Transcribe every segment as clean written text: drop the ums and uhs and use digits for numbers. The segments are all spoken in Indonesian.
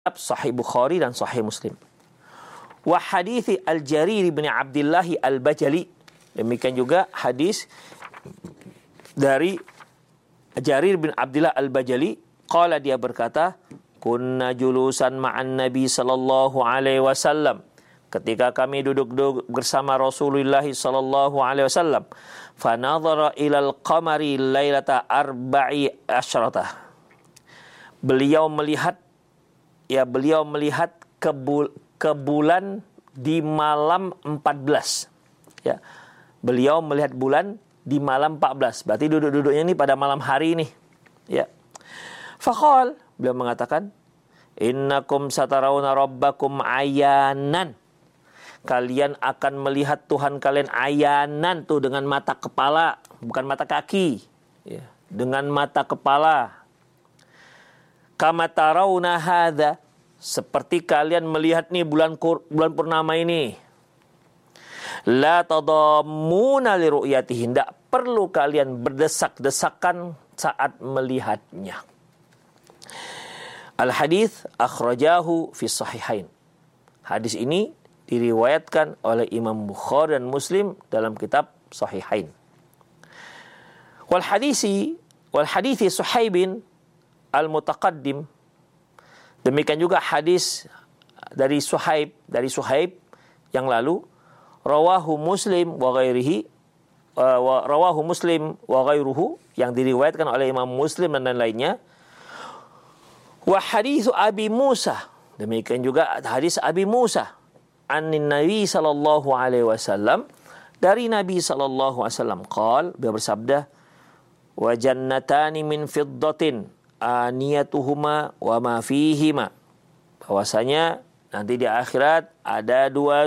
Sahih Bukhari dan Sahih Muslim. Wa hadithi Al-Jarir bin Abdullah Al-Bajali. Demikian juga hadis dari Jarir bin Abdullah Al-Bajali. Qala, dia berkata, kunna julusan ma'an Nabi sallallahu alaihi wasallam. Ketika kami duduk bersama Rasulullah sallallahu alaihi wasallam, fa nadhara ilal qamari lailata arba'i asyrata. Beliau melihat ke bulan di malam 14. Ya. Beliau melihat bulan di malam 14. Berarti duduk-duduknya ini pada malam hari ini. Ya. Faqal, beliau mengatakan, innakum satarawna rabbakum ayanan. Kalian akan melihat Tuhan kalian ayanan, tuh dengan mata kepala, bukan mata kaki. Ya. Dengan mata kepala. Kama tarawna hadza, seperti kalian melihat nih bulan purnama ini. La tadammuna li ru'yatihi, tidak perlu kalian berdesak-desakan saat melihatnya. Al-hadits akhrajahu fi sahihain. Hadis ini diriwayatkan oleh Imam Bukhari dan Muslim dalam kitab Sahihain. Wal hadithi Suhaibin al-mutaqaddim, demikian juga hadis dari Suhaib yang lalu, rawahu Muslim wa ghairuhu, yang diriwayatkan oleh Imam Muslim dan lainnya. Wa haditsu Abi Musa, demikian juga hadis Abi Musa anin Nabi sallallahu alaihi wasallam, dari Nabi sallallahu alaihi wasallam qala, beliau bersabda, wa jannatani min fiddatin aniyatuhuma wa ma fihima, bahwasanya nanti di akhirat ada dua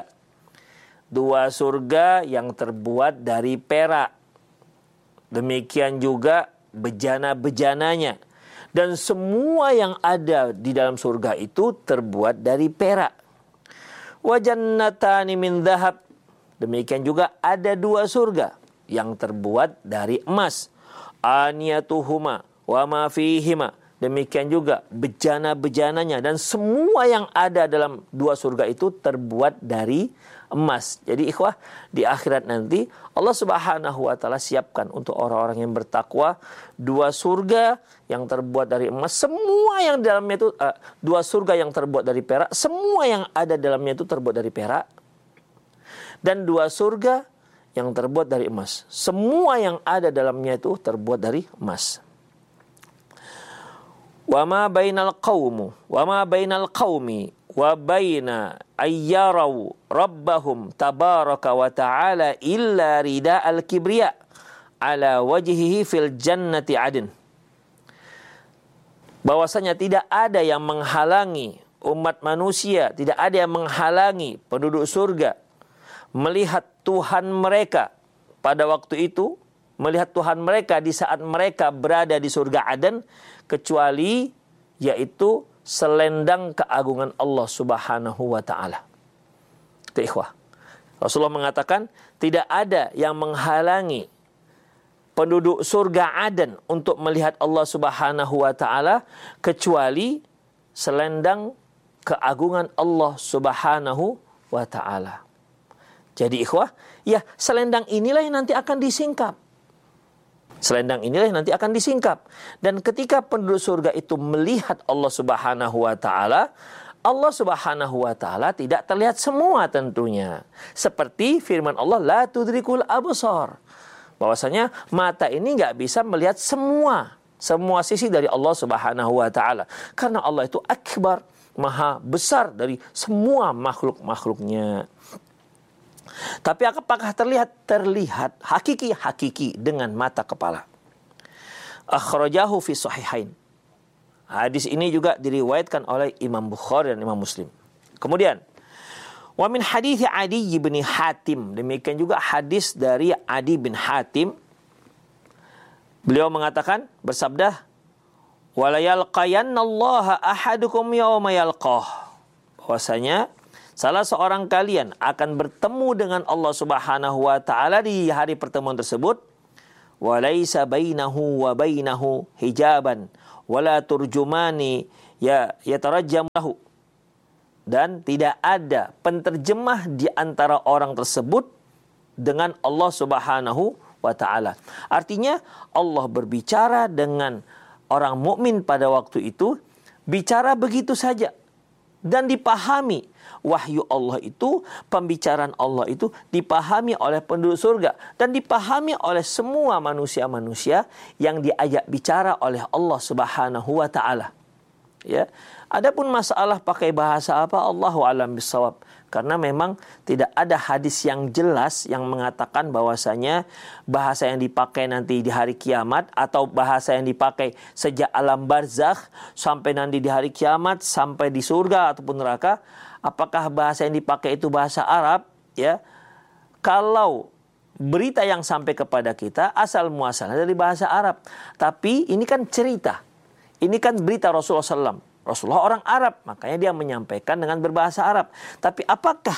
surga yang terbuat dari perak, demikian juga bejana-bejananya, dan semua yang ada di dalam surga itu terbuat dari perak. Wa jannatani min dhahab, demikian juga ada dua surga yang terbuat dari emas, aniyatuhuma wa ma fihima, demikian juga bejana-bejananya, dan semua yang ada dalam dua surga itu terbuat dari emas. Jadi ikhwah, di akhirat nanti Allah Subhanahu wa taala siapkan untuk orang-orang yang bertakwa dua surga yang terbuat dari emas, semua yang dalamnya itu dua surga yang terbuat dari perak, semua yang ada dalamnya itu terbuat dari perak, dan dua surga yang terbuat dari emas, semua yang ada dalamnya itu terbuat dari emas. Wa ma bainal qaumi wa baina ayyaraw rabbahum tabaraka wa ta'ala illa rida'al kibriya ala wajhihi fil jannati adn. Bahwasanya tidak ada yang menghalangi umat manusia, tidak ada yang menghalangi penduduk surga melihat Tuhan mereka pada waktu itu, melihat Tuhan mereka di saat mereka berada di surga Aden, kecuali yaitu selendang keagungan Allah Subhanahu wa ta'ala. Itu ikhwah. Rasulullah mengatakan tidak ada yang menghalangi penduduk surga Aden untuk melihat Allah Subhanahu wa ta'ala kecuali selendang keagungan Allah Subhanahu wa ta'ala. Jadi ikhwah, ya selendang inilah yang nanti akan disingkap. Selendang inilah yang nanti akan disingkap. Dan ketika penduduk surga itu melihat Allah Subhanahu wa ta'ala, Allah Subhanahu wa ta'ala tidak terlihat semua tentunya. Seperti firman Allah, la tudrikul absar. Bahwasanya mata ini nggak bisa melihat semua sisi dari Allah Subhanahu wa ta'ala. Karena Allah itu akbar, maha besar dari semua makhluk-makhluknya. Tapi apakah terlihat hakiki dengan mata kepala. Akhrajahu fi sahihain. Hadis ini juga diriwayatkan oleh Imam Bukhari dan Imam Muslim. Kemudian wa min hadits Adi bin Hatim, demikian juga hadis dari Adi bin Hatim. Beliau mengatakan, bersabda, wala yalqayannallaha ahadukum yawma yalqah, bahwasanya salah seorang kalian akan bertemu dengan Allah Subhanahu wa ta'ala di hari pertemuan tersebut. Walaysa bainahu wa bainahu hijaban wala turjumani yatarajjam lahu, dan tidak ada penterjemah di antara orang tersebut dengan Allah Subhanahu wa taala. Artinya Allah berbicara dengan orang mukmin pada waktu itu, bicara begitu saja dan dipahami. Wahyu Allah itu, pembicaraan Allah itu dipahami oleh penduduk surga dan dipahami oleh semua manusia-manusia yang diajak bicara oleh Allah Subhanahu wa taala. Ya. Adapun masalah pakai bahasa apa, Allahu a'lam bissawab. Karena memang tidak ada hadis yang jelas yang mengatakan bahwasanya bahasa yang dipakai nanti di hari kiamat atau bahasa yang dipakai sejak alam barzakh sampai nanti di hari kiamat sampai di surga ataupun neraka, apakah bahasa yang dipakai itu bahasa Arab, ya? Kalau berita yang sampai kepada kita asal muasalnya dari bahasa Arab, tapi ini kan cerita. Ini kan berita Rasulullah SAW. Rasulullah orang Arab, makanya dia menyampaikan dengan berbahasa Arab. Tapi apakah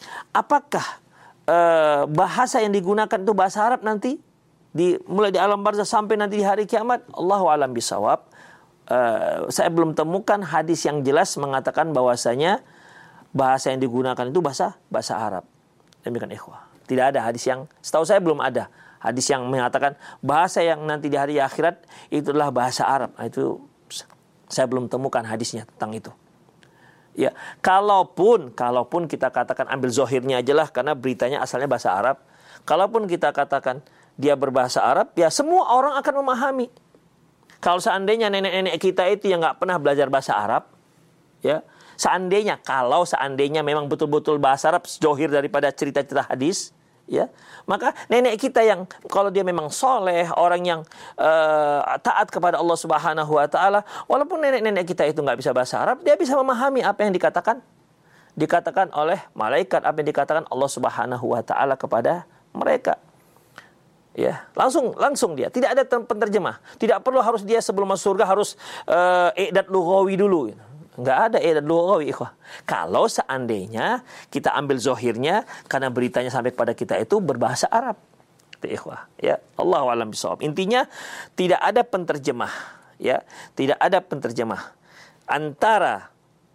bahasa yang digunakan itu bahasa Arab nanti mulai di alam barzakh sampai nanti di hari kiamat? Allahu a'lam bishawab. Saya belum temukan hadis yang jelas mengatakan bahwasanya bahasa yang digunakan itu bahasa Arab. Demikian ikhwah. Tidak ada hadis yang, setahu saya belum ada hadis yang mengatakan bahasa yang nanti di hari akhirat itu adalah bahasa Arab. Itu saya belum temukan hadisnya tentang itu. Ya, kalaupun kita katakan ambil zohirnya aja lah karena beritanya asalnya bahasa Arab. Kalaupun kita katakan dia berbahasa Arab, ya semua orang akan memahami. Kalau seandainya nenek-nenek kita itu yang nggak pernah belajar bahasa Arab, ya, seandainya memang betul-betul bahasa Arab zohir daripada cerita-cerita hadis, ya, maka nenek kita yang kalau dia memang soleh, orang yang taat kepada Allah Subhanahu wa taala, walaupun nenek-nenek kita itu nggak bisa bahasa Arab, dia bisa memahami apa yang dikatakan oleh malaikat, apa yang dikatakan Allah Subhanahu wa taala kepada mereka. Ya, langsung dia, tidak ada penterjemah. Tidak perlu harus dia sebelum masuk surga harus i'dad lughawi dulu. Enggak ada i'dad lughawi, ikhwah. Kalau seandainya kita ambil zohirnya karena beritanya sampai kepada kita itu berbahasa Arab. Itu ikhwah, ya. Allahu a'lam bishawab. Intinya tidak ada penterjemah, ya. Tidak ada penterjemah antara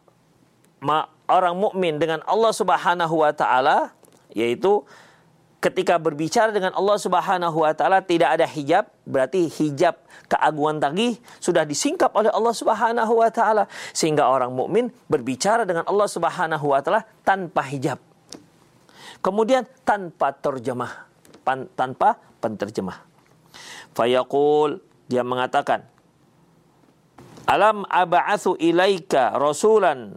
orang mukmin dengan Allah Subhanahu wa taala, yaitu ketika berbicara dengan Allah Subhanahu wa taala tidak ada hijab, berarti hijab keagungan tadi sudah disingkap oleh Allah Subhanahu wa taala, sehingga orang mukmin berbicara dengan Allah Subhanahu wa taala tanpa hijab. Kemudian tanpa terjemah, tanpa penterjemah. Fayaqul, dia mengatakan, alam ab'atsu ilaika rasulan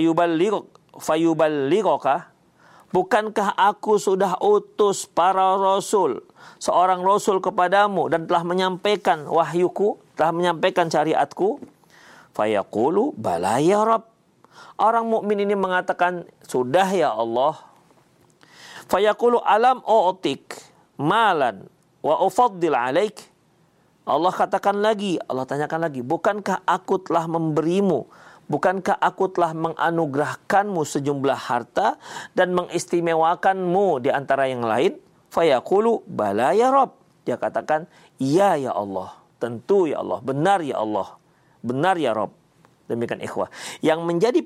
fayuballighuka. Bukankah aku sudah utus para rasul, seorang rasul kepadamu dan telah menyampaikan wahyuku, telah menyampaikan syariatku? Fayaqulu bala ya Rabb. Orang mukmin ini mengatakan, sudah ya Allah. Fayaqulu alam u'tik malan wa ufaddil alaik. Allah tanyakan lagi, bukankah aku telah memberimu, bukankah aku telah menganugerahkanmu sejumlah harta dan mengistimewakanmu di antara yang lain? Fayaqulu bala ya Rabb. Dia katakan, iya ya Allah, tentu ya Allah, benar ya Allah, benar ya Rabb. Demikian ikhwah. Yang menjadi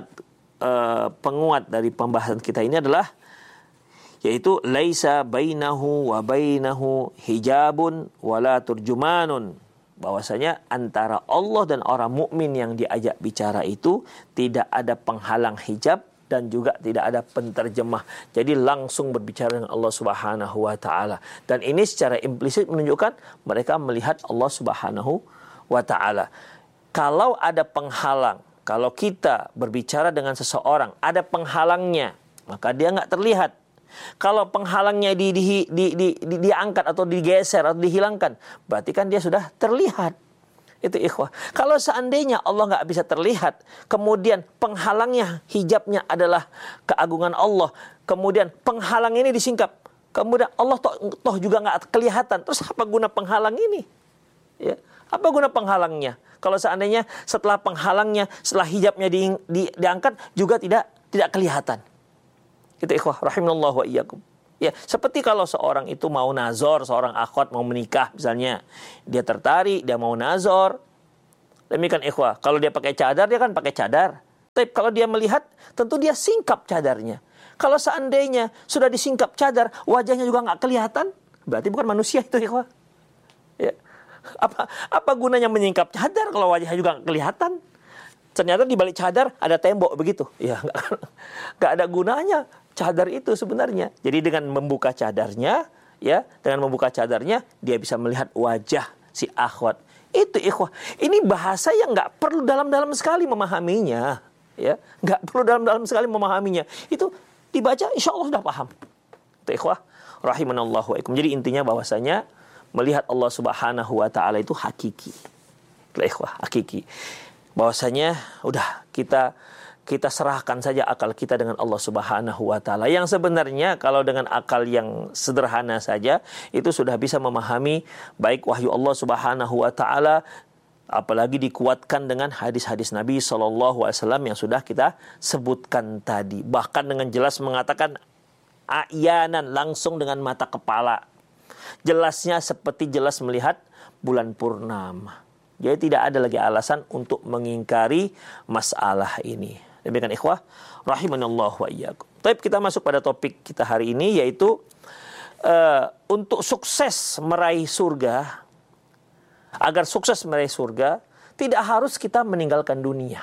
penguat dari pembahasan kita ini adalah yaitu laisa bainahu wa bainahu hijabun wala turjumanun. Bahwasanya antara Allah dan orang mukmin yang diajak bicara itu tidak ada penghalang hijab dan juga tidak ada penterjemah. Jadi langsung berbicara dengan Allah Subhanahu wa taala. Dan ini secara implisit menunjukkan mereka melihat Allah Subhanahu wa taala. Kalau ada penghalang, kalau kita berbicara dengan seseorang ada penghalangnya, maka dia enggak terlihat. Kalau penghalangnya diangkat atau digeser atau dihilangkan, berarti kan dia sudah terlihat. Itu ikhwah. Kalau seandainya Allah nggak bisa terlihat, kemudian penghalangnya, hijabnya adalah keagungan Allah, kemudian penghalang ini disingkap, kemudian Allah toh juga nggak kelihatan, terus apa guna penghalang ini? Ya, apa guna penghalangnya? Kalau seandainya setelah penghalangnya, setelah hijabnya diangkat juga tidak kelihatan. Itu ikhwah rahimallahu wa iyyakum. Ya, seperti kalau seorang itu mau nazor, seorang akhwat mau menikah misalnya, dia tertarik, dia mau nazor, Demikian ikhwah, kalau dia pakai cadar, dia kan pakai cadar. Tapi kalau dia melihat, tentu dia singkap cadarnya. Kalau seandainya sudah disingkap cadar, wajahnya juga nggak kelihatan, berarti bukan manusia itu ikhwah. Ya. Apa gunanya menyingkap cadar kalau wajahnya juga nggak kelihatan? Ternyata di balik cadar ada tembok begitu. Ya, nggak ada gunanya cadar itu sebenarnya. Jadi dengan membuka cadarnya, ya, dengan membuka cadarnya dia bisa melihat wajah si akhwat. Itu ikhwah. Ini bahasa yang nggak perlu dalam-dalam sekali memahaminya, ya, nggak perlu dalam-dalam sekali memahaminya. Itu dibaca, insya Allah sudah paham. Itu ikhwah, rahimanallahu wa ikum. Jadi intinya bahwasanya melihat Allah Subhanahu wa taala itu hakiki. Itu ikhwah, hakiki. Bahwasanya udah kita serahkan saja akal kita dengan Allah Subhanahu wa taala. Yang sebenarnya kalau dengan akal yang sederhana saja itu sudah bisa memahami baik wahyu Allah Subhanahu wa taala, apalagi dikuatkan dengan hadis-hadis Nabi sallallahu alaihi wasallam yang sudah kita sebutkan tadi. Bahkan dengan jelas mengatakan ayanan, langsung dengan mata kepala. Jelasnya seperti jelas melihat bulan purnama. Jadi tidak ada lagi alasan untuk mengingkari masalah ini. Demikian ikhwah, rahimanallahu wa iyyakum. Baik, kita masuk pada topik kita hari ini, yaitu untuk sukses meraih surga. Agar sukses meraih surga, tidak harus kita meninggalkan dunia.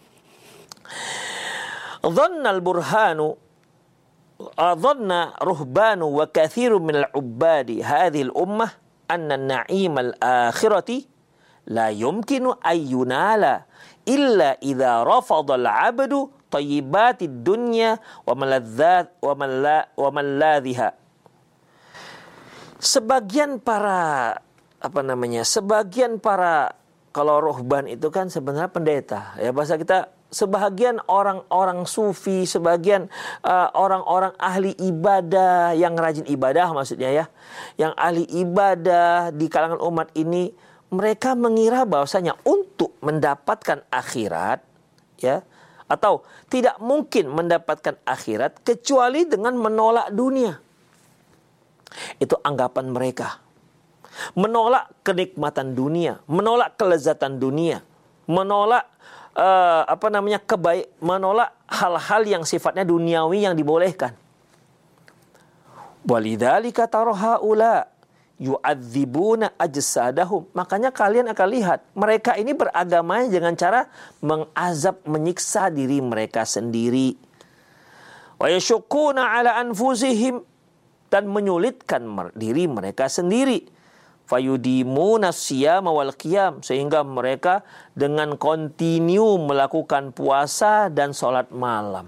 Dhannal burhanu dhanna ruhbanu wa katsirun minal ubbadi hadhil ummah anna an-na'imal akhirati la yumkinu ayyunala illa idza rafadha al-'abdu thayyibatid dunya wa maladhiha. Sebagian para kalau ruhban itu kan sebenarnya pendeta, ya bahasa kita, sebagian orang-orang sufi, sebagian orang-orang ahli ibadah yang rajin ibadah maksudnya ya, yang ahli ibadah di kalangan umat ini, mereka mengira bahwasanya untuk mendapatkan akhirat, ya, atau tidak mungkin mendapatkan akhirat kecuali dengan menolak dunia. Itu anggapan mereka. Menolak kenikmatan dunia, menolak kelezatan dunia, menolak menolak hal-hal yang sifatnya duniawi yang dibolehkan. Walidzalika tara haula yu'adzibuna ajsadahum. Makanya kalian akan lihat mereka ini beragama dengan cara mengazab, menyiksa diri mereka sendiri. Wa yashukuna ala anfusihim, dan menyulitkan diri mereka sendiri. Fayudimuna siyama wal qiyam, sehingga mereka dengan kontinu melakukan puasa dan sholat malam.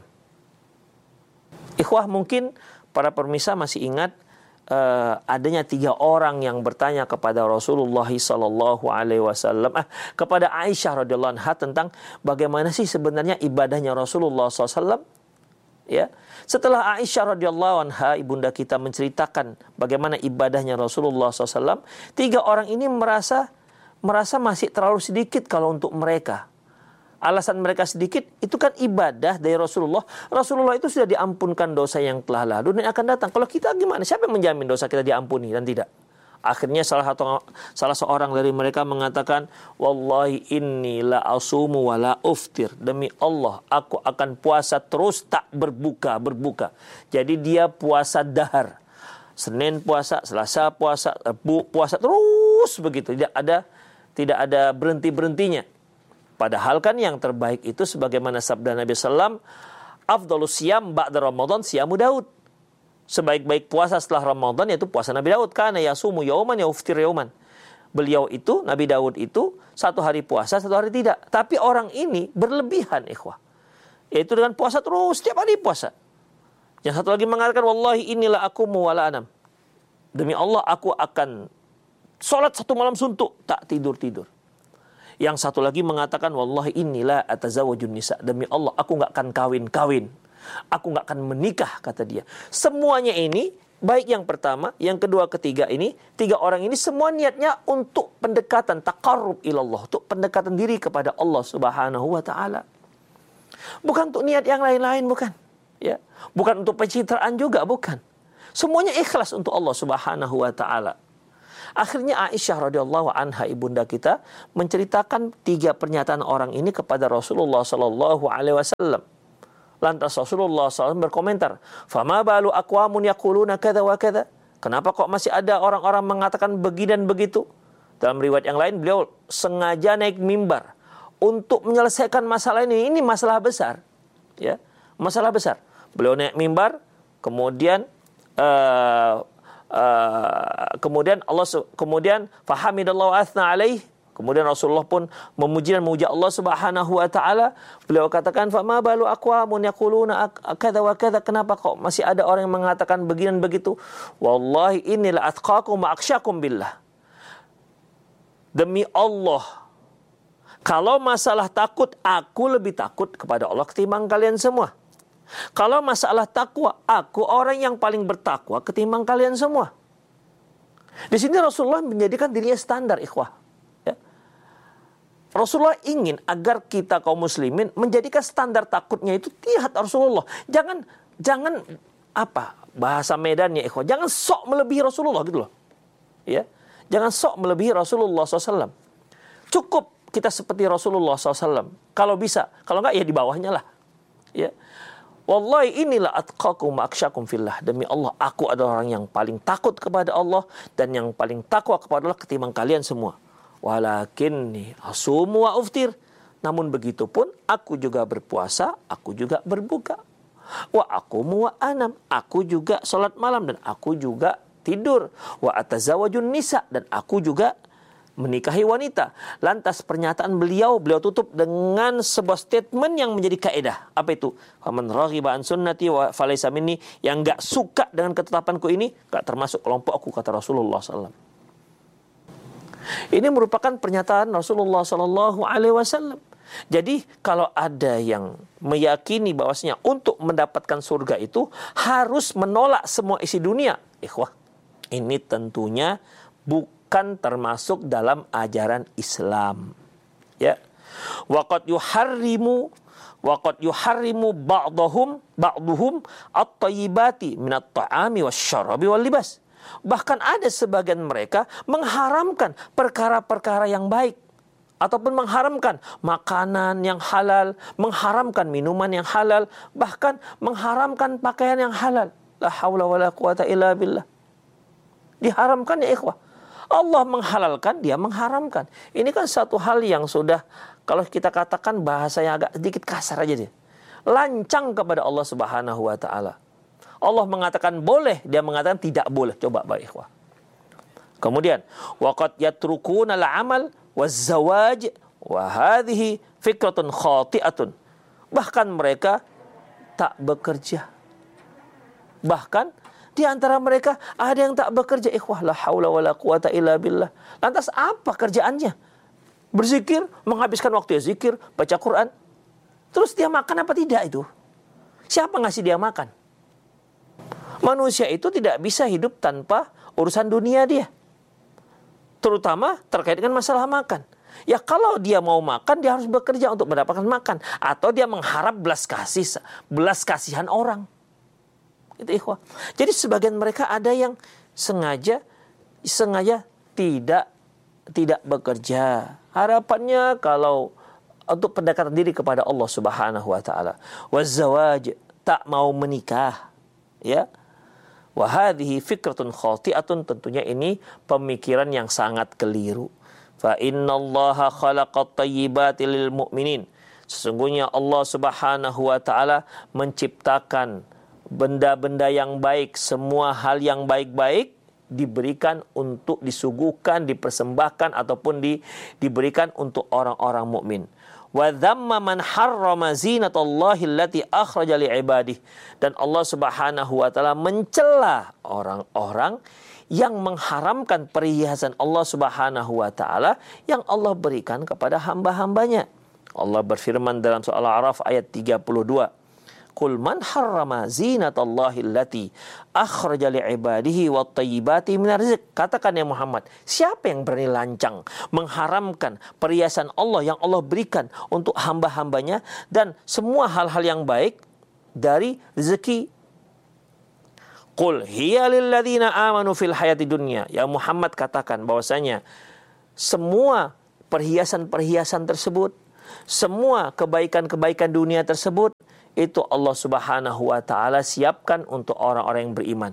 Ikhwah, mungkin para pemirsa masih ingat adanya 3 orang yang bertanya kepada Rasulullah sallallahu alaihi wasallam, kepada Aisyah radhiyallahu anha, tentang bagaimana sih sebenarnya ibadahnya Rasulullah sallallahu alaihi wasallam. Ya, setelah Aisyah radhiyallahu anha, ibunda kita, menceritakan bagaimana ibadahnya Rasulullah SAW, 3 orang ini merasa masih terlalu sedikit kalau untuk mereka. Alasan mereka sedikit, itu kan ibadah dari Rasulullah. Rasulullah itu sudah diampunkan dosa yang telah lalu dan akan datang. Kalau kita gimana? Siapa yang menjamin dosa kita diampuni dan tidak? Akhirnya salah seorang dari mereka mengatakan, wallahi inni la asumu wa la uftir. Demi Allah, aku akan puasa terus tak berbuka. Jadi dia puasa dahar. Senin puasa, Selasa puasa, Rabu puasa, terus begitu. Tidak ada berhenti-berhentinya. Padahal kan yang terbaik itu sebagaimana sabda Nabi sallam, afdhalus siyam ba'da Ramadan siyamu Daud. Sebaik-baik puasa setelah Ramadan yaitu puasa Nabi Daud. Kana yasumu yauman yuftir yauman. Beliau itu, Nabi Daud itu, 1 hari puasa, 1 hari tidak. Tapi orang ini berlebihan, ikhwah. Yaitu dengan puasa terus, setiap hari puasa. Yang satu lagi mengatakan, wallahi inilah aku wala anam. Demi Allah, aku akan sholat 1 malam suntuk, tak tidur-tidur. Yang satu lagi mengatakan, wallahi inilah atazawajun nisa. Demi Allah, aku nggak akan kawin-kawin. Aku nggak akan menikah, kata dia. Semuanya ini, baik yang pertama, yang kedua, ketiga ini, 3 orang ini semua niatnya untuk pendekatan, taqarrub ilallah, untuk pendekatan diri kepada Allah Subhanahu wa taala. Bukan untuk niat yang lain-lain, bukan. Ya, bukan untuk pencitraan juga, bukan. Semuanya ikhlas untuk Allah Subhanahu wa taala. Akhirnya Aisyah radhiyallahu anha, ibunda kita, menceritakan 3 pernyataan orang ini kepada Rasulullah sallallahu alaihi wasallam. Lantas Rasulullah SAW berkomentar, "Fama balu aqwamun yaquluna kadza wa kadza?" Kenapa kok masih ada orang-orang mengatakan begini dan begitu? Dalam riwayat yang lain, beliau sengaja naik mimbar untuk menyelesaikan masalah ini. Ini masalah besar, ya, masalah besar. Beliau naik mimbar, kemudian kemudian fahamidallahu athna alaih. Kemudian Rasulullah pun memuji dan memuja Allah Subhanahu wa taala. Beliau katakan, "Fama balu aqwamun yaquluna kadza wa kadza?" Kenapa kok masih ada orang yang mengatakan begini dan begitu? Wallahi innila atqakum wa akhsyakum billah. Demi Allah, kalau masalah takut, aku lebih takut kepada Allah ketimbang kalian semua. Kalau masalah takwa, aku orang yang paling bertakwa ketimbang kalian semua. Di sini Rasulullah menjadikan dirinya standar, ikhwah. Rasulullah ingin agar kita kaum muslimin menjadikan standar takutnya itu lihat Rasulullah. Jangan apa bahasa medannya, ikhwah. Jangan sok melebihi Rasulullah gitu loh. Ya. Jangan sok melebihi Rasulullah SAW. Cukup kita seperti Rasulullah SAW. Kalau bisa, kalau enggak ya di bawahnya lah. Ya. Wallahi inilah atqakum wa akhsyakum fillah. Demi Allah, aku adalah orang yang paling takut kepada Allah dan yang paling takwa kepada Allah ketimbang kalian semua. Walakinni asumu wa uftir. Namun begitu pun aku juga berpuasa, aku juga berbuka. Wa aqumu wa anam. Aku juga salat malam dan aku juga tidur. Wa atazawajun nisa. Dan aku juga menikahi wanita. Lantas pernyataan beliau tutup dengan sebuah statement yang menjadi kaidah. Apa itu? Faman raghiba an sunnati wa falaysa minni. Yang enggak suka dengan ketetapanku ini enggak termasuk kelompokku, kata Rasulullah SAW. Ini merupakan pernyataan Rasulullah sallallahu alaihi wasallam. Jadi kalau ada yang meyakini bahwasanya untuk mendapatkan surga itu harus menolak semua isi dunia, ikhwah, ini tentunya bukan termasuk dalam ajaran Islam. Ya. Waqad yuharrimu ba'duhum at-tayyibati minat ta'ami wasyarabi wal libas. Bahkan ada sebagian mereka mengharamkan perkara-perkara yang baik ataupun mengharamkan makanan yang halal, mengharamkan minuman yang halal, bahkan mengharamkan pakaian yang halal. La haula wala quwata illa billah. Diharamkan ya ikhwah. Allah menghalalkan, dia mengharamkan. Ini kan satu hal yang sudah, kalau kita katakan bahasanya agak sedikit kasar aja deh, lancang kepada Allah Subhanahu wa taala. Allah mengatakan boleh, dia mengatakan tidak boleh. Coba baik, ikhwah. Kemudian, waqad yatrukuna al-amal waz-zawaj wa hadhihi fikratun khati'atun. Bahkan mereka tak bekerja. Bahkan di antara mereka ada yang tak bekerja, ikhwah, la haula wala quwata illa billah. Lantas apa kerjaannya? Berzikir, menghabiskan waktu ya zikir, baca Quran. Terus dia makan apa tidak itu? Siapa ngasih dia makan? Manusia itu tidak bisa hidup tanpa urusan dunia dia. Terutama terkait dengan masalah makan. Ya kalau dia mau makan, dia harus bekerja untuk mendapatkan makan. Atau dia mengharap belas kasihan orang. Itu ikhwah. Jadi sebagian mereka ada yang sengaja tidak bekerja. Harapannya kalau untuk pendekatan diri kepada Allah Subhanahu wa taala. Wazawaj, tak mau menikah. Ya. Wa hadhihi fikratun khati'atun, tentunya ini pemikiran yang sangat keliru. Fa innallaha khalaqat thayyibati lil mu'minin. Sesungguhnya Allah Subhanahu wa taala menciptakan benda-benda yang baik, semua hal yang baik-baik diberikan untuk disuguhkan, dipersembahkan ataupun diberikan untuk orang-orang mukmin. Wa dhamma man harrama zinatallahi allati akhraja li ibadihi. Dan Allah Subhanahu wa taala mencela orang-orang yang mengharamkan perhiasan Allah Subhanahu wa taala yang Allah berikan kepada hamba-hambanya. Allah berfirman dalam surah Al-A'raf ayat 32. Qul man harrama zinatallahi allati akhraja li ibadihi wat thayyibati minar rizq. Katakan ya Muhammad, siapa yang berani lancang mengharamkan perhiasan Allah yang Allah berikan untuk hamba-hambanya dan semua hal-hal yang baik dari rezeki. Qul hiya lil ladzina amanu fil hayati dunya. Ya Muhammad, katakan bahwasanya semua perhiasan-perhiasan tersebut, semua kebaikan-kebaikan dunia tersebut, itu Allah Subhanahu wa taala siapkan untuk orang-orang yang beriman.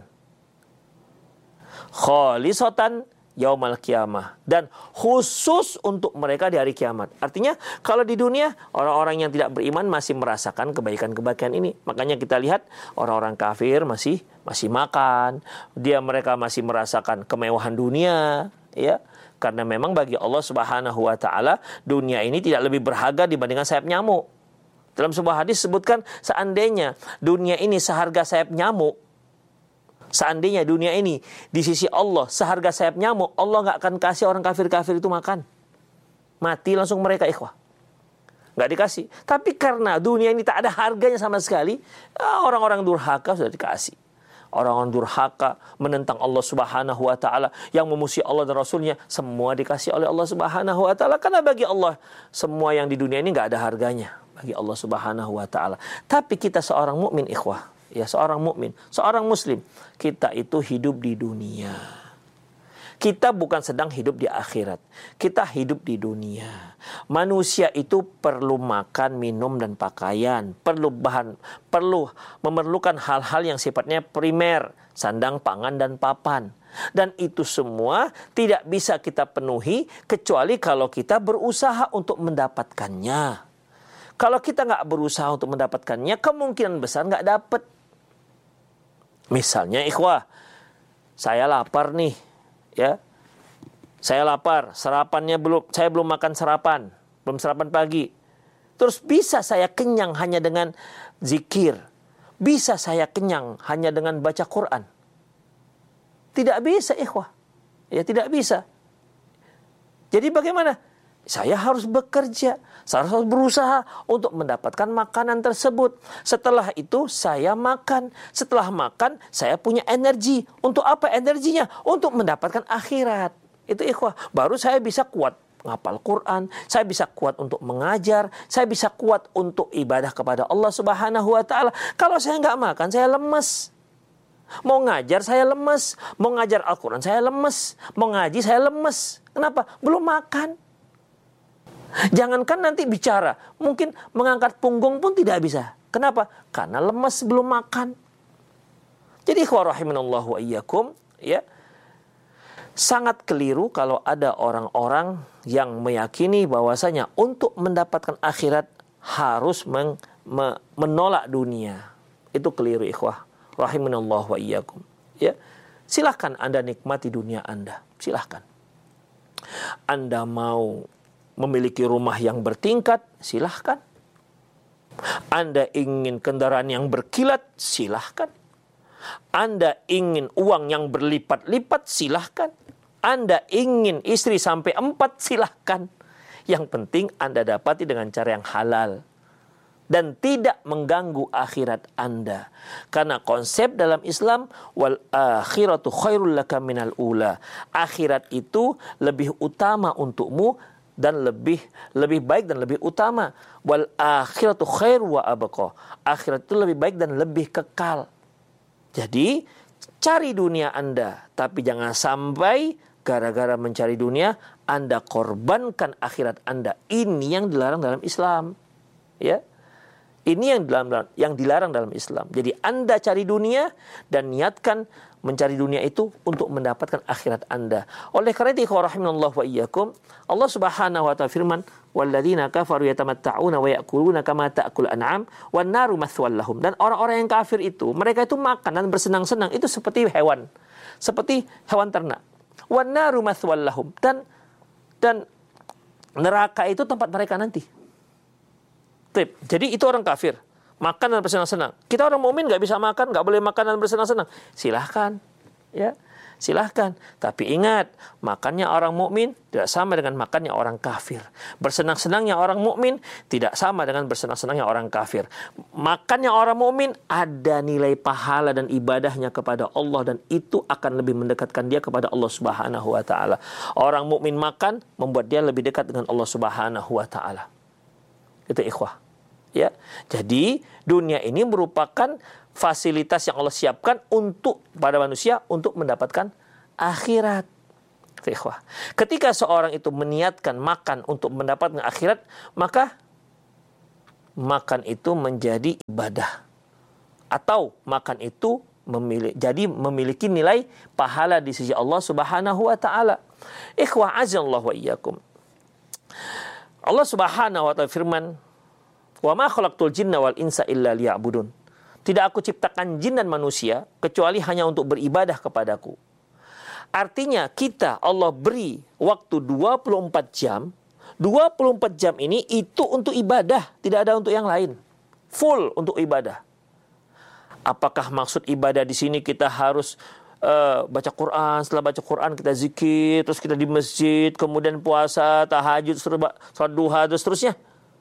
Khalisatan yaumal qiyamah, dan khusus untuk mereka di hari kiamat. Artinya kalau di dunia orang-orang yang tidak beriman masih merasakan kebaikan-kebaikan ini. Makanya kita lihat orang-orang kafir masih makan, mereka masih merasakan kemewahan dunia, ya. Karena memang bagi Allah Subhanahu wa taala dunia ini tidak lebih berharga dibandingkan sayap nyamuk. Dalam sebuah hadis sebutkan, seandainya dunia ini seharga sayap nyamuk, seandainya dunia ini di sisi Allah seharga sayap nyamuk, Allah nggak akan kasih orang kafir-kafir itu makan. Mati langsung mereka, ikhwah. Nggak dikasih. Tapi karena dunia ini tak ada harganya sama sekali, orang-orang durhaka sudah dikasih. Orang-orang durhaka menentang Allah Subhanahu wa taala, yang memusuhi Allah dan Rasulnya, semua dikasih oleh Allah Subhanahu wa taala. Karena bagi Allah semua yang di dunia ini nggak ada harganya bagi Allah Subhanahu wa taala. Tapi kita seorang mukmin, ikhwah, ya, seorang mukmin, seorang muslim, kita itu hidup di dunia. Kita bukan sedang hidup di akhirat. Kita hidup di dunia. Manusia itu perlu makan, minum, dan pakaian. Perlu memerlukan hal-hal yang sifatnya primer, sandang, pangan, dan papan. Dan itu semua tidak bisa kita penuhi kecuali kalau kita berusaha untuk mendapatkannya. Kalau kita nggak berusaha untuk mendapatkannya, kemungkinan besar nggak dapat. Misalnya, ikhwah, saya lapar nih, ya. Saya lapar, saya belum makan sarapan, belum sarapan pagi. Terus bisa saya kenyang hanya dengan zikir? Bisa saya kenyang hanya dengan baca Quran? Tidak bisa, ikhwah. Ya, tidak bisa. Jadi bagaimana? Saya harus bekerja, saya harus berusaha untuk mendapatkan makanan tersebut. Setelah itu saya makan. Setelah makan saya punya energi. Untuk apa energinya? Untuk mendapatkan akhirat. Itu, ikhwah. Baru saya bisa kuat ngapal Quran, saya bisa kuat untuk mengajar, saya bisa kuat untuk ibadah kepada Allah Subhanahu wa taala. Kalau saya nggak makan, saya lemes. Mau ngajar saya lemes, mau ngajar Al-Quran saya lemes, mau ngaji saya lemes. Kenapa? Belum makan. Jangankan nanti bicara, mungkin mengangkat punggung pun tidak bisa. Kenapa? Karena lemes, belum makan. Jadi ikhwah rahimanallah wa iyyakum, ya, sangat keliru kalau ada orang-orang yang meyakini bahwasanya untuk mendapatkan akhirat harus menolak dunia. Itu keliru, ikhwah rahimanallah wa iyyakum, ya. Silahkan Anda nikmati dunia Anda, silahkan. Anda mau memiliki rumah yang bertingkat, silahkan. Anda ingin kendaraan yang berkilat, silahkan. Anda ingin uang yang berlipat-lipat, silahkan. Anda ingin istri sampai 4, silahkan. Yang penting Anda dapati dengan cara yang halal dan tidak mengganggu akhirat Anda. Karena konsep dalam Islam, wal akhiratu khairul laka minal ula. Akhirat itu lebih utama untukmu dan lebih baik dan lebih utama. Wal akhiratu khairu wa abqa. Akhirat itu lebih baik dan lebih kekal. Jadi cari dunia Anda, tapi jangan sampai gara-gara mencari dunia Anda korbankan akhirat Anda. Ini yang dilarang dalam Islam, ya. Ini yang dilarang dalam Islam. Jadi Anda cari dunia dan niatkan mencari dunia itu untuk mendapatkan akhirat Anda. Oleh karena itu, rahimanallahu wa iyyakum, Allah Subhanahu wa ta'ala firman, "Walladzina kafaru yatamatta'una wa ya'kuluna kama ta'kul an'am wan naru mathwal lahum." Dan orang-orang yang kafir itu, mereka itu makan dan bersenang-senang itu seperti hewan ternak. Wan naru mathwal lahum, dan neraka itu tempat mereka nanti. Jadi itu orang kafir, makan dan bersenang-senang. Kita orang mukmin nggak bisa makan, nggak boleh makan dan bersenang-senang. Silahkan, ya, silahkan. Tapi ingat, makannya orang mukmin tidak sama dengan makannya orang kafir. Bersenang-senangnya orang mukmin tidak sama dengan bersenang-senangnya orang kafir. Makannya orang mukmin ada nilai pahala dan ibadahnya kepada Allah, dan itu akan lebih mendekatkan dia kepada Allah Subhanahu wa taala. Orang mukmin makan membuat dia lebih dekat dengan Allah Subhanahu wa taala. Itu, ikhwah. Ya, jadi dunia ini merupakan fasilitas yang Allah siapkan untuk pada manusia untuk mendapatkan akhirat. Ketika seorang itu meniatkan makan untuk mendapatkan akhirat, maka makan itu menjadi ibadah. Atau makan itu memiliki nilai pahala di sisi Allah Subhanahu wa taala. Ikhwah azallahu wa iyyakum. Allah Subhanahu wa taala firman, "Wa ma khalaqtul jinna wal insa illa liya'budun." Tidak aku ciptakan jin dan manusia kecuali hanya untuk beribadah kepadaku. Artinya kita Allah beri waktu 24 jam. 24 jam ini itu untuk ibadah, tidak ada untuk yang lain. Full untuk ibadah. Apakah maksud ibadah di sini kita harus baca Quran, setelah baca Quran kita zikir, terus kita di masjid, kemudian puasa, tahajud, salat duha, dan seterusnya?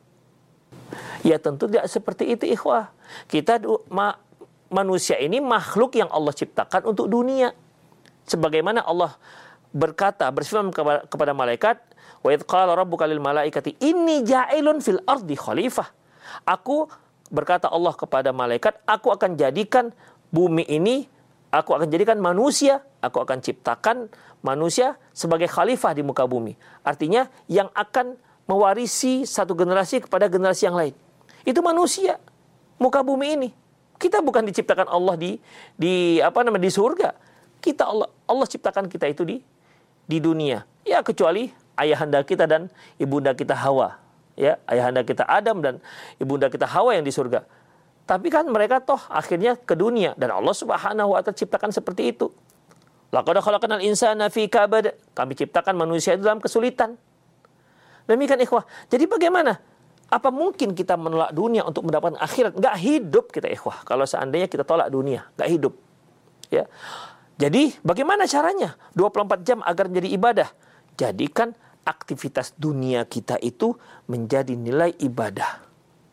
Ya tentu tidak seperti itu, ikhwah. Kita manusia ini makhluk yang Allah ciptakan untuk dunia. Sebagaimana Allah berfirman kepada malaikat, wa idz qala rabbuka lil malaikati inni ja'ilun fil ardi khalifah. Berkata Allah kepada malaikat, aku akan jadikan bumi ini, aku akan jadikan manusia, aku akan ciptakan manusia sebagai khalifah di muka bumi. Artinya yang akan mewarisi satu generasi kepada generasi yang lain. Itu manusia, muka bumi ini. Kita bukan diciptakan Allah di surga. Allah ciptakan kita itu di dunia. Ya kecuali ayahanda kita dan ibunda kita Hawa. Ya, ayahanda kita Adam dan ibunda kita Hawa yang di surga. Tapi kan mereka toh akhirnya ke dunia dan Allah Subhanahu wa taala ciptakan seperti itu. Laqad khalaqnal insana fi kabad. Kami ciptakan manusia dalam kesulitan. Demikian ikhwah. Jadi bagaimana? Apa mungkin kita menolak dunia untuk mendapatkan akhirat? Enggak hidup kita ikhwah. Kalau seandainya kita tolak dunia, enggak hidup. Ya. Jadi bagaimana caranya 24 jam agar menjadi ibadah? Jadikan aktivitas dunia kita itu menjadi nilai ibadah.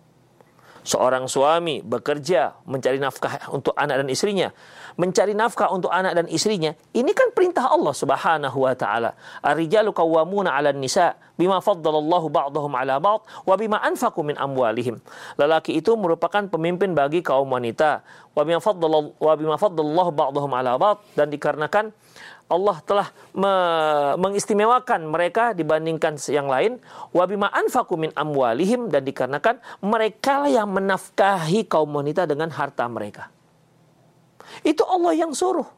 Seorang suami bekerja mencari nafkah untuk anak dan istrinya. Mencari nafkah untuk anak dan istrinya. Ini kan perintah Allah Subhanahu wa taala. Ar-rijalu qawwamuna 'alan nisa bima faddalallahu ba'dahum 'ala ba'd wa bima anfaqu min amwalihim. Lelaki itu merupakan pemimpin bagi kaum wanita. Wa bima faddalallahu ba'dahum 'ala ba'd, dan dikarenakan Allah telah mengistimewakan mereka dibandingkan yang lain. Wa bima anfaqu min amwalihim, dan dikarenakan mereka yang menafkahi kaum wanita dengan harta mereka. Itu Allah yang suruh.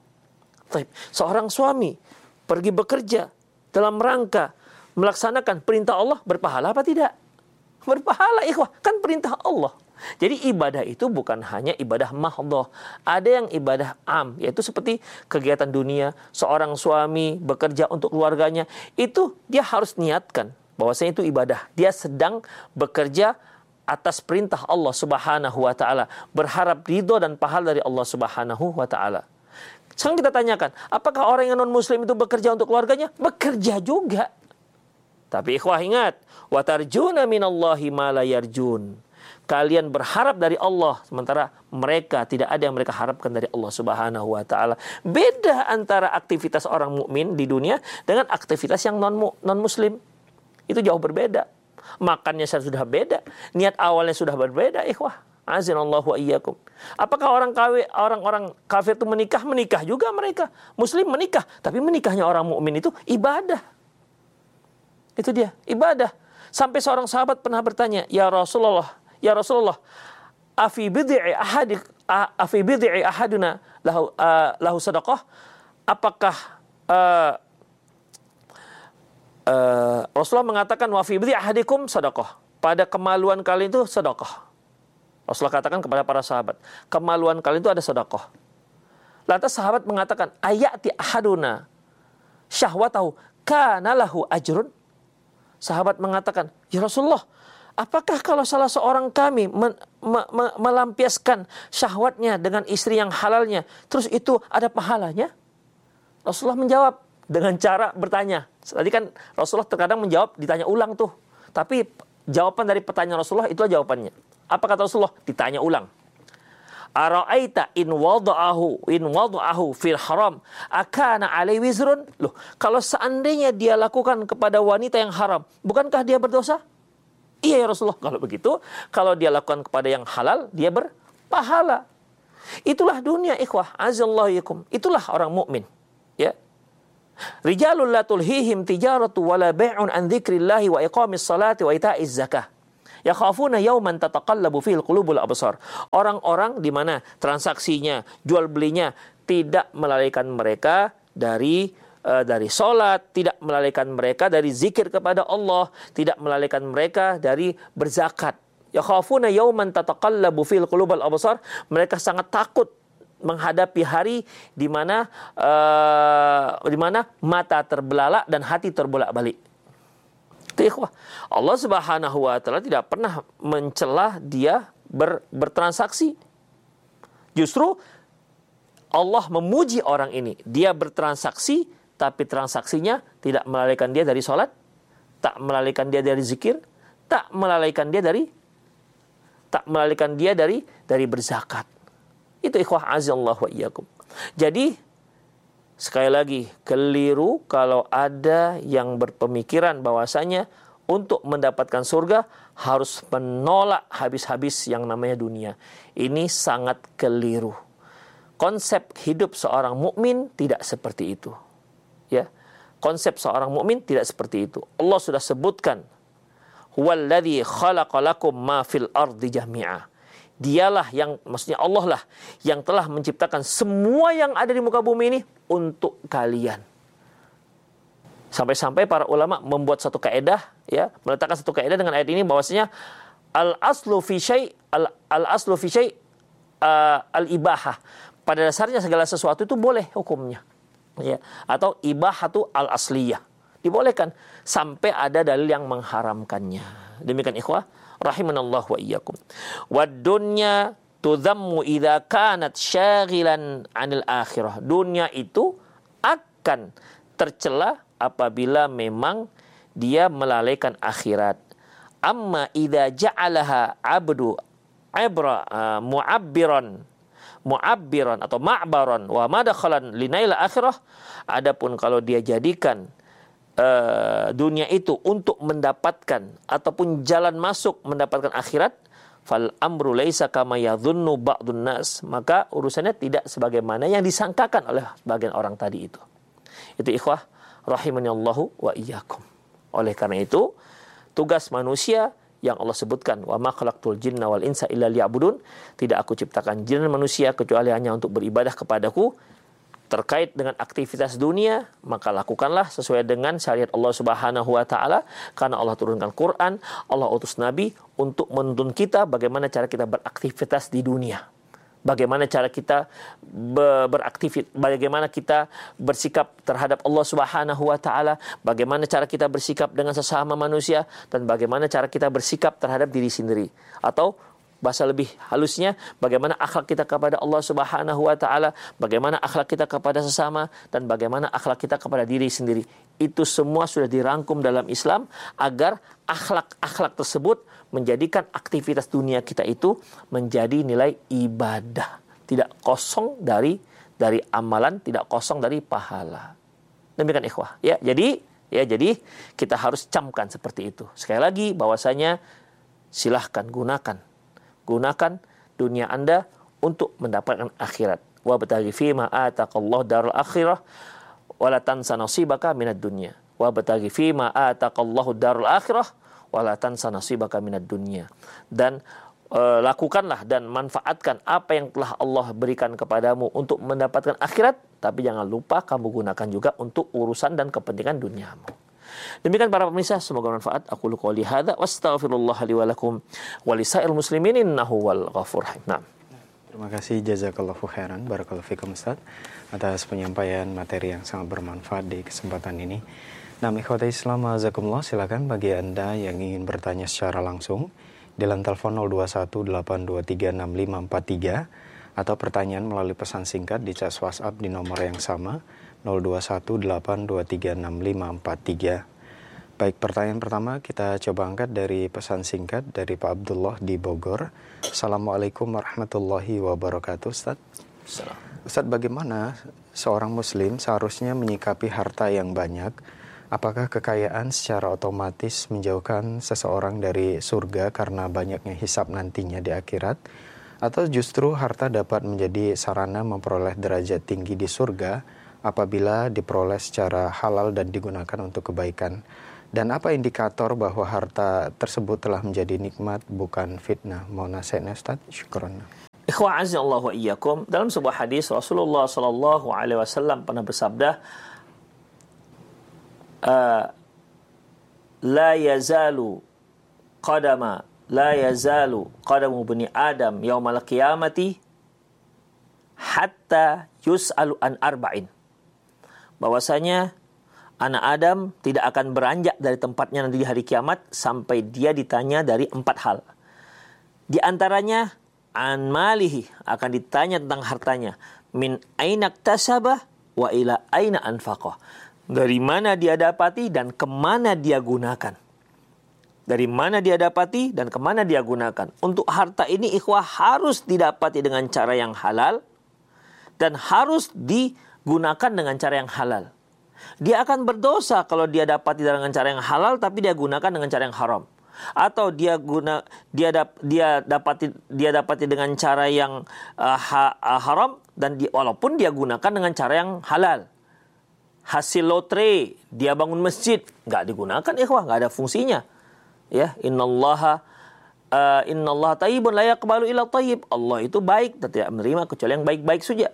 Seorang suami pergi bekerja dalam rangka melaksanakan perintah Allah, berpahala apa tidak? Berpahala ikhwah, kan perintah Allah. Jadi ibadah itu bukan hanya ibadah mahdhah. Ada yang ibadah am, yaitu seperti kegiatan dunia. Seorang suami bekerja untuk keluarganya, itu dia harus niatkan bahwasanya itu ibadah. Dia sedang bekerja atas perintah Allah Subhanahu wa taala, berharap ridho dan pahala dari Allah Subhanahu wa taala. Sekarang kita tanyakan, apakah orang yang non muslim itu bekerja untuk keluarganya? Bekerja juga. Tapi ikhwah ingat, wa tarjuna minallahi ma la yarjun. Kalian berharap dari Allah, sementara mereka tidak ada yang mereka harapkan dari Allah Subhanahu wa taala. Beda antara aktivitas orang mukmin di dunia dengan aktivitas yang non muslim. Itu jauh berbeda. Makannya sudah beda, niat awalnya sudah berbeda, ikhwah. Azinallahu wa iyyakum. Apakah orang kafir itu menikah juga mereka. Muslim menikah, tapi menikahnya orang mukmin itu ibadah. Itu dia, ibadah. Sampai seorang sahabat pernah bertanya, Ya Rasulullah, afi bid'i ahaduna lahu sadaqah? Apakah Rasulullah mengatakan wa fi bid'i ahadikum sadaqah? Pada kemaluan kalian itu sedekah. Rasulullah katakan kepada para sahabat, kemaluan kalian itu ada sedekah. Lantas sahabat mengatakan, ayati ahaduna syahwatahu kana lahu ajrun? Sahabat mengatakan, ya Rasulullah, apakah kalau salah seorang kami melampiaskan syahwatnya dengan istri yang halalnya, terus itu ada pahalanya? Rasulullah menjawab dengan cara bertanya. Tadi kan Rasulullah terkadang menjawab, ditanya ulang tuh. Tapi jawaban dari pertanyaan Rasulullah itulah jawabannya. Apa kata Rasulullah? Ditanya ulang. Ara'aita in wada'ahu fil haram akana alai wizrun? Loh, kalau seandainya dia lakukan kepada wanita yang haram, bukankah dia berdosa? Iya ya Rasulullah. Kalau begitu, kalau dia lakukan kepada yang halal, dia berpahala. Itulah dunia, ikhwah, azallahu yakum. Itulah orang mukmin. Ya. Rijalul la tulhihim tijaratu wala bai'un an dzikrillahi wa iqamis salati wa ita'iz zakah. Yakhafuna yawman tataqallabu fil qulubul absar. Orang-orang di mana transaksinya, jual belinya tidak melalaikan mereka dari salat, tidak melalaikan mereka dari zikir kepada Allah, tidak melalaikan mereka dari berzakat. Yakhafuna yawman tataqallabu fil qulubul absar. Mereka sangat takut menghadapi hari di mana mata terbelalak dan hati terbolak-balik. Itu ikhwah. Allah Subhanahu wa taala tidak pernah mencela dia bertransaksi. Justru Allah memuji orang ini. Dia bertransaksi tapi transaksinya tidak melalaikan dia dari salat, tak melalaikan dia dari zikir, tak melalaikan dia dari berzakat. Itu ikhwah azallahu wa iyyakum. Jadi sekali lagi keliru kalau ada yang berpemikiran bahwasanya untuk mendapatkan surga harus menolak habis-habis yang namanya dunia. Ini sangat keliru. Konsep hidup seorang mukmin tidak seperti itu. Ya. Konsep seorang mukmin tidak seperti itu. Allah sudah sebutkan, "Huwallazi khalaqalakum ma fil ardi jami'a." Dialah yang, maksudnya Allah lah yang telah menciptakan semua yang ada di muka bumi ini untuk kalian. Sampai-sampai para ulama membuat satu kaidah, ya, meletakkan satu kaidah dengan ayat ini bahwasanya al-aslu fi syai' al-ibahah. Pada dasarnya segala sesuatu itu boleh hukumnya. Ya, atau ibahatu al-asliyah. Dibolehkan sampai ada dalil yang mengharamkannya. Demikian ikhwah rahimanallah wa iyyakum. Wad dunya tudhammu idza kanat syaghilan 'anil akhirah. Dunia itu akan tercela apabila memang dia melalaikan akhirat. Amma idza ja'alaha 'abdu mu'abbiran atau ma'baran wa madakhalan linail akhirah. Adapun kalau dia jadikan dunia itu untuk mendapatkan ataupun jalan masuk mendapatkan akhirat, fal amru laisa kama yadhunnu ba'dun nas, maka urusannya tidak sebagaimana yang disangkakan oleh sebagian orang tadi itu. Itu ikhwah rahimanallahu wa iyyakum. Oleh karena itu tugas manusia yang Allah sebutkan, wa ma khalaqtul jinna wal insa illa liya'budun, tidak aku ciptakan jin dan manusia kecuali hanya untuk beribadah kepadaku. Terkait dengan aktivitas dunia, maka lakukanlah sesuai dengan syariat Allah Subhanahu wa taala, karena Allah turunkan Quran, Allah utus nabi untuk menuntun kita bagaimana cara kita beraktivitas di dunia. Bagaimana cara kita bagaimana kita bersikap terhadap Allah Subhanahu wa taala, bagaimana cara kita bersikap dengan sesama manusia, dan bagaimana cara kita bersikap terhadap diri sendiri. Atau bahasa lebih halusnya, bagaimana akhlak kita kepada Allah Subhanahu wa taala, bagaimana akhlak kita kepada sesama, dan bagaimana akhlak kita kepada diri sendiri. Itu semua sudah dirangkum dalam Islam agar akhlak-akhlak tersebut menjadikan aktivitas dunia kita itu menjadi nilai ibadah, tidak kosong dari amalan, tidak kosong dari pahala. Demikian ikhwah. Ya, jadi kita harus camkan seperti itu. Sekali lagi bahwasanya silahkan gunakan dunia Anda untuk mendapatkan akhirat. Wa bataghi fi ma ataqallahu darul akhirah wa la tansa nasibaka minad dunya. Wa bataghi fi ma ataqallahu darul akhirah wa la tansa nasibaka minad dunya. Dan lakukanlah dan manfaatkan apa yang telah Allah berikan kepadamu untuk mendapatkan akhirat, tapi jangan lupa kamu gunakan juga untuk urusan dan kepentingan duniamu. Demikian para pemirsa, semoga bermanfaat. Aku qouli hadza wastaghfirullah li wa lakum wa lisairil muslimin innahu wal ghafur rahim. Nah. Terima kasih, jazakallahu khairan, barakallahu fikum Ustaz, atas penyampaian materi yang sangat bermanfaat di kesempatan ini. Nah, ikhwati Islam azakumullah, silakan bagi Anda yang ingin bertanya secara langsung di line telepon 0218236543 atau pertanyaan melalui pesan singkat di chat WhatsApp di nomor yang sama 0218236543. Baik, pertanyaan pertama kita coba angkat dari pesan singkat dari Pak Abdullah di Bogor. Assalamualaikum warahmatullahi wabarakatuh, Ustaz. Ustaz, bagaimana seorang muslim seharusnya menyikapi harta yang banyak? Apakah kekayaan secara otomatis menjauhkan seseorang dari surga karena banyaknya hisab nantinya di akhirat? Atau justru harta dapat menjadi sarana memperoleh derajat tinggi di surga apabila diperoleh secara halal dan digunakan untuk kebaikan? Dan apa indikator bahwa harta tersebut telah menjadi nikmat bukan fitnah? Mohon nasihatnya Ustaz. Syukran. Ikhwah azza-Allah wa iyyakum, dalam sebuah hadis Rasulullah sallallahu alaihi wasallam pernah bersabda, la yazalu qadamu bani Adam yaumal qiyamati hatta yus'alu an arba'in. Bahwasanya anak Adam tidak akan beranjak dari tempatnya nanti di hari kiamat sampai dia ditanya dari 4 hal. Di antaranya an malihi, akan ditanya tentang hartanya, min aina iktasabah wa ila aina anfaqah. Dari mana dia dapati dan kemana dia gunakan. Dari mana dia dapati dan kemana dia gunakan. Untuk harta ini ikhwah harus didapati dengan cara yang halal dan harus digunakan dengan cara yang halal. Dia akan berdosa kalau dia dapati dengan cara yang halal tapi dia gunakan dengan cara yang haram. Atau dia dapati dengan cara yang haram dan walaupun dia gunakan dengan cara yang halal. Hasil lotre, dia bangun masjid, nggak digunakan ikhwah, nggak ada fungsinya. Ya, innallaha thayyibun la yaqbalu illa thayyib. Allah itu baik dan tidak menerima kecuali yang baik-baik saja.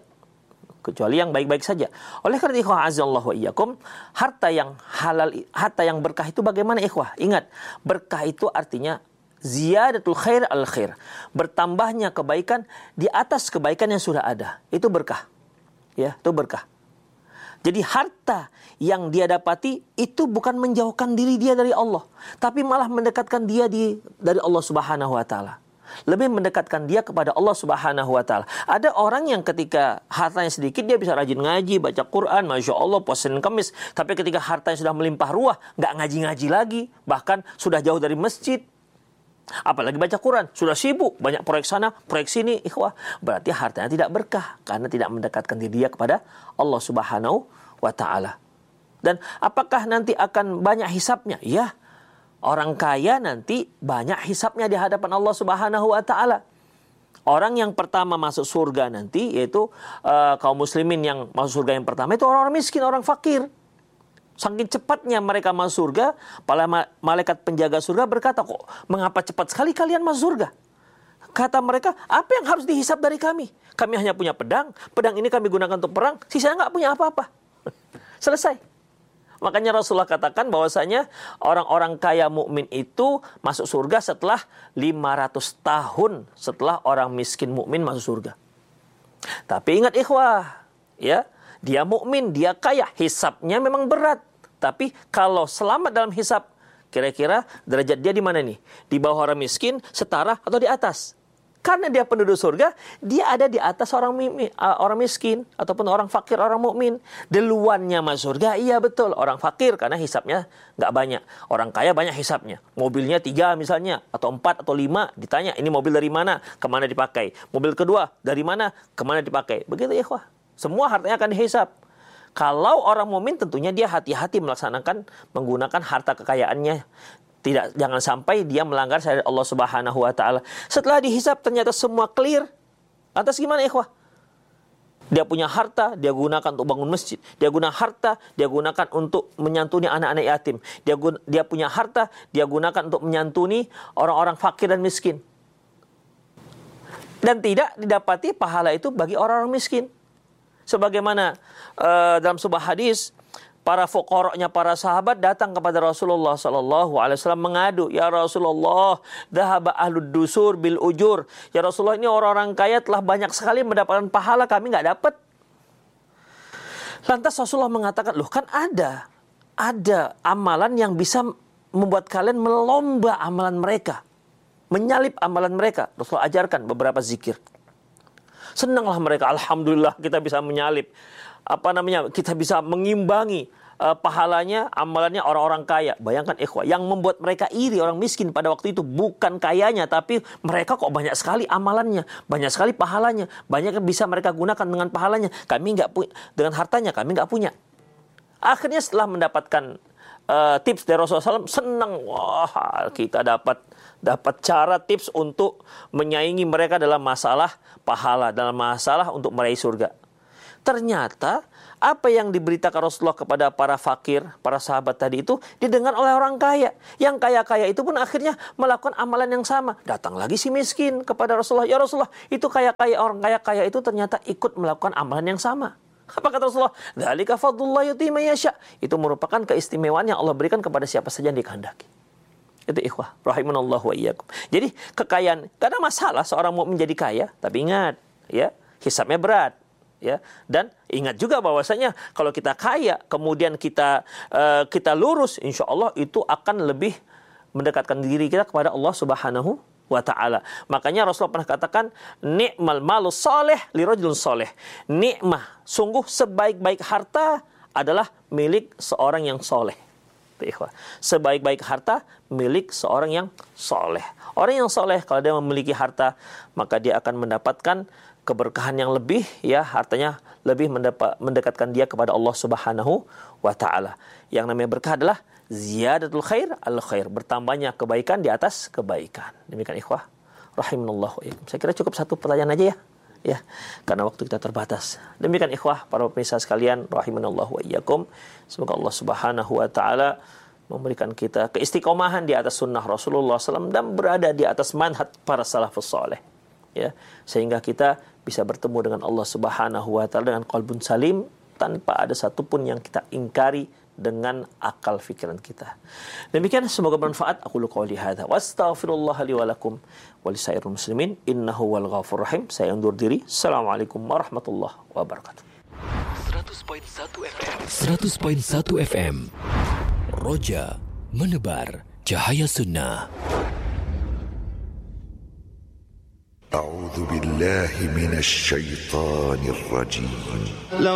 Oleh karena ikhwah azallahu wa iyyakum, harta yang halal, harta yang berkah itu bagaimana ikhwah? Ingat, berkah itu artinya ziyadatul khair al khair. Bertambahnya kebaikan di atas kebaikan yang sudah ada. Itu berkah. Ya, itu berkah. Jadi harta yang dia dapati itu bukan menjauhkan diri dia dari Allah, tapi malah mendekatkan dia dari Allah Subhanahu wa taala. Lebih mendekatkan dia kepada Allah Subhanahu wa taala. Ada orang yang ketika hartanya sedikit dia bisa rajin ngaji, baca Quran, Masya Allah, puasa Senin Kamis. Tapi ketika hartanya sudah melimpah ruah, nggak ngaji-ngaji lagi, bahkan sudah jauh dari masjid. Apalagi baca Quran, sudah sibuk, banyak proyek sana, proyek sini, ikhwah. Berarti hartanya tidak berkah karena tidak mendekatkan diri dia kepada Allah Subhanahu wa taala. Dan apakah nanti akan banyak hisapnya? Ya. Orang kaya nanti banyak hisapnya di hadapan Allah Subhanahu wa taala. Orang yang pertama masuk surga nanti yaitu kaum muslimin yang masuk surga yang pertama itu orang-orang miskin, orang fakir. Saking cepatnya mereka masuk surga, para malaikat penjaga surga berkata, "Kok mengapa cepat sekali kalian masuk surga?" Kata mereka, "Apa yang harus dihisap dari kami? Kami hanya punya pedang ini kami gunakan untuk perang, sisanya nggak punya apa-apa." Selesai. Makanya Rasulullah katakan bahwasanya orang-orang kaya mukmin itu masuk surga setelah 500 tahun setelah orang miskin mukmin masuk surga. Tapi ingat ikhwah, ya, dia mukmin, dia kaya, hisapnya memang berat. Tapi kalau selamat dalam hisap, kira-kira derajat dia di mana nih? Di bawah orang miskin, setara atau di atas? Karena dia penduduk surga, dia ada di atas orang miskin ataupun orang fakir, orang mukmin. Duluannya masuk surga, iya betul. Orang fakir karena hisapnya nggak banyak. Orang kaya banyak hisapnya. Mobilnya 3 misalnya, atau 4 atau 5. Ditanya, ini mobil dari mana? Kemana dipakai? Mobil kedua, dari mana? Kemana dipakai? Begitu ya, ikhwah. Semua hartanya akan dihisap. Kalau orang mukmin tentunya dia hati-hati menggunakan harta kekayaannya. Jangan sampai dia melanggar syariat Allah Subhanahu wa taala. Setelah dihisap ternyata semua clear. Lantas gimana ikhwah? Dia punya harta, dia gunakan untuk bangun masjid. Dia guna harta, dia gunakan untuk menyantuni anak-anak yatim. Dia punya harta, dia gunakan untuk menyantuni orang-orang fakir dan miskin. Dan tidak didapati pahala itu bagi orang-orang miskin. Sebagaimana dalam sebuah hadis, para fuqara'nya para sahabat datang kepada Rasulullah sallallahu alaihi wasallam mengadu, "Ya Rasulullah, dhahaba ahlud dusur bil ujur." Ya Rasulullah, ini orang-orang kaya telah banyak sekali mendapatkan pahala, kami enggak dapat. Lantas Rasulullah mengatakan, "Loh, kan ada amalan yang bisa membuat kalian melomba amalan mereka, menyalip amalan mereka." Rasulullah ajarkan beberapa zikir. Senanglah mereka, alhamdulillah kita bisa menyalip. Kita bisa mengimbangi pahalanya, amalannya orang-orang kaya. Bayangkan ikhwah, yang membuat mereka iri orang miskin pada waktu itu bukan kayanya, tapi mereka kok banyak sekali amalannya, banyak sekali pahalanya, banyak yang bisa mereka gunakan dengan pahalanya. Kami nggak punya, dengan hartanya kami nggak punya. Akhirnya setelah mendapatkan tips dari Rasulullah SAW, senang. Wah, kita dapat cara tips untuk menyaingi mereka dalam masalah pahala, dalam masalah untuk meraih surga. Ternyata apa yang diberitakan Rasulullah kepada para fakir, para sahabat tadi itu didengar oleh orang kaya. Yang kaya-kaya itu pun akhirnya melakukan amalan yang sama. Datang lagi si miskin kepada Rasulullah, ya Rasulullah, itu kaya-kaya, orang kaya-kaya itu ternyata ikut melakukan amalan yang sama. Apa kata Rasulullah? Dzalika fadlullah yu'tihi man yasha. Itu merupakan keistimewaan yang Allah berikan kepada siapa saja yang dikehendaki. Itu ikhwah, rahimanallahu wa iyyakum. Jadi kekayaan, tidak ada masalah seorang mau menjadi kaya, tapi ingat, ya, hisabnya berat, ya. Dan ingat juga bahwasanya kalau kita kaya, kemudian kita lurus, insya Allah itu akan lebih mendekatkan diri kita kepada Allah Subhanahu wa ta'ala. Makanya Rasulullah pernah katakan, ni'mal malu soleh li rajulun soleh. Nikmah, sungguh sebaik-baik harta adalah milik seorang yang soleh. Sebaik-baik harta milik seorang yang soleh. Orang yang soleh kalau dia memiliki harta, maka dia akan mendapatkan keberkahan yang lebih, ya, hartanya lebih mendekatkan dia kepada Allah Subhanahu wa ta'ala. Yang namanya berkah adalah ziyadatul khair al-khair, bertambahnya kebaikan di atas kebaikan. Demikian ikhwah rahimanallahu wa iyyakum. Saya kira cukup satu pertanyaan aja ya, karena waktu kita terbatas. Demikian ikhwah para pemirsa sekalian rahimanallahu wa iyyakum. Semoga Allah Subhanahu wa taala memberikan kita keistiqomahan di atas sunnah Rasulullah SAW dan berada di atas manhaj para salafus saleh, ya, sehingga kita bisa bertemu dengan Allah Subhanahu wa taala dengan qalbun salim, tanpa ada satupun yang kita ingkari dengan akal fikiran kita. Demikian, semoga bermanfaat. Aku qouli hadza wa astaghfirullah li wa lakum wa lisairil muslimin innahu wal ghafurur rahim. Saya undur diri. Assalamualaikum warahmatullahi wabarakatuh. 100.1 FM Roja menebar cahaya sunnah. A'udzu billahi minasy syaithanir rajim.